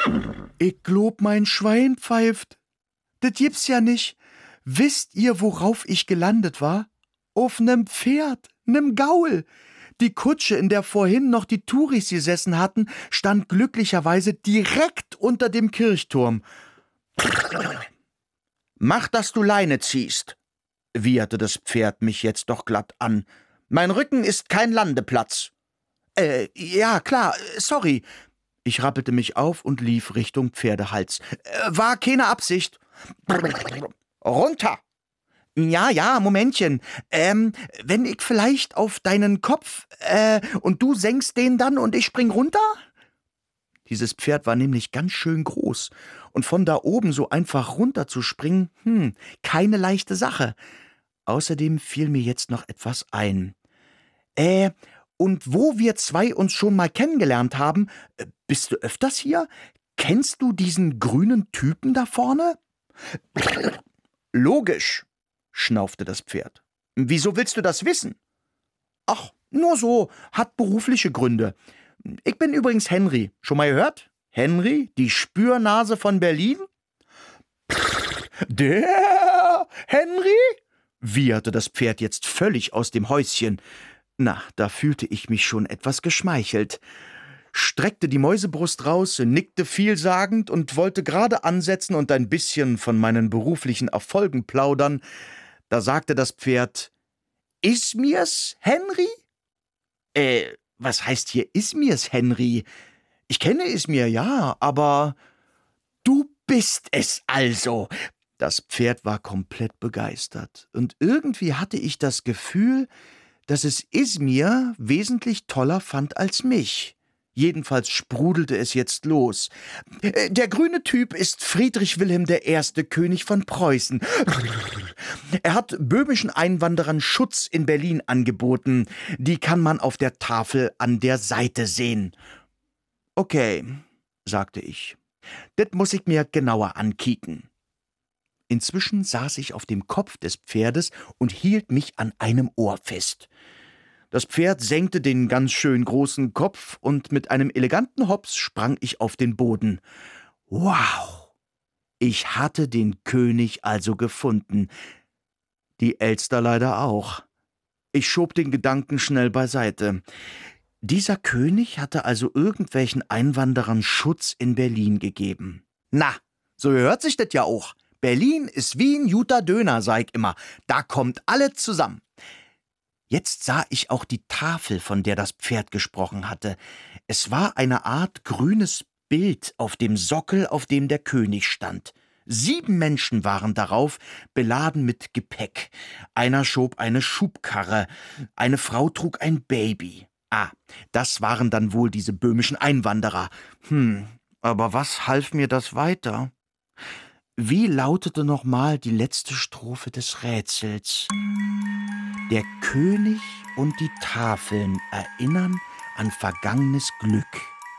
Ich glaub, mein Schwein pfeift. Das gibt's ja nicht. Wisst ihr, worauf ich gelandet war? Auf nem Pferd, nem Gaul. Die Kutsche, in der vorhin noch die Touris gesessen hatten, stand glücklicherweise direkt unter dem Kirchturm. »Mach, dass du Leine ziehst«, wieherte das Pferd mich jetzt doch glatt an. »Mein Rücken ist kein Landeplatz.« Ja, klar, sorry.« Ich rappelte mich auf und lief Richtung Pferdehals. »War keine Absicht.« »Runter!« »Ja, Momentchen. Wenn ich vielleicht auf deinen Kopf, und du senkst den dann und ich spring runter?« Dieses Pferd war nämlich ganz schön groß, und von da oben so einfach runterzuspringen, keine leichte Sache. Außerdem fiel mir jetzt noch etwas ein. Und wo wir zwei uns schon mal kennengelernt haben, bist du öfters hier? Kennst du diesen grünen Typen da vorne? Logisch, schnaufte das Pferd. Wieso willst du das wissen? Ach, nur so, hat berufliche Gründe. Ich bin übrigens Henry. Schon mal gehört? Henry, die Spürnase von Berlin? Der Henry? Wieherte das Pferd jetzt völlig aus dem Häuschen. Na, da fühlte ich mich schon etwas geschmeichelt, streckte die Mäusebrust raus, nickte vielsagend und wollte gerade ansetzen und ein bisschen von meinen beruflichen Erfolgen plaudern. Da sagte das Pferd, »Is mir's, Henry?« Was heißt hier is mir's, Henry? Ich kenne Ismir, ja, aber du bist es also.« Das Pferd war komplett begeistert, und irgendwie hatte ich das Gefühl, dass es Ismir wesentlich toller fand als mich. Jedenfalls sprudelte es jetzt los. »Der grüne Typ ist Friedrich Wilhelm I., König von Preußen. Er hat böhmischen Einwanderern Schutz in Berlin angeboten. Die kann man auf der Tafel an der Seite sehen.« »Okay«, sagte ich. »Das muss ich mir genauer ankicken.« Inzwischen saß ich auf dem Kopf des Pferdes und hielt mich an einem Ohr fest. Das Pferd senkte den ganz schön großen Kopf, und mit einem eleganten Hops sprang ich auf den Boden. Wow! Ich hatte den König also gefunden. Die Elster leider auch. Ich schob den Gedanken schnell beiseite. Dieser König hatte also irgendwelchen Einwanderern Schutz in Berlin gegeben. Na, so hört sich das ja auch. Berlin ist wie ein guter Döner, sag ich immer. Da kommt alles zusammen. Jetzt sah ich auch die Tafel, von der das Pferd gesprochen hatte. Es war eine Art grünes Bild auf dem Sockel, auf dem der König stand. 7 Menschen waren darauf, beladen mit Gepäck. Einer schob eine Schubkarre, eine Frau trug ein Baby. Das waren dann wohl diese böhmischen Einwanderer. Aber was half mir das weiter? Wie lautete nochmal die letzte Strophe des Rätsels? Der König und die Tafeln erinnern an vergangenes Glück.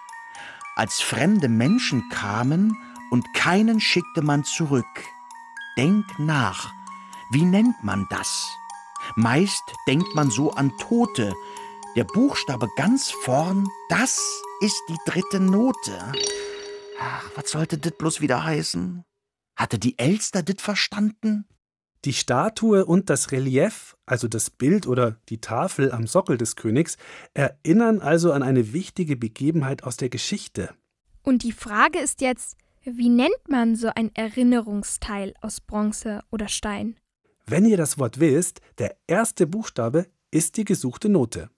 Als fremde Menschen kamen und keinen schickte man zurück. Denk nach, wie nennt man das? Meist denkt man so an Tote. Der Buchstabe ganz vorn, das ist die 3. Note. Ach, was sollte das bloß wieder heißen? Hatte die Elster das verstanden? Die Statue und das Relief, also das Bild oder die Tafel am Sockel des Königs, erinnern also an eine wichtige Begebenheit aus der Geschichte. Und die Frage ist jetzt, wie nennt man so ein Erinnerungsteil aus Bronze oder Stein? Wenn ihr das Wort wisst, der erste Buchstabe ist die gesuchte Note.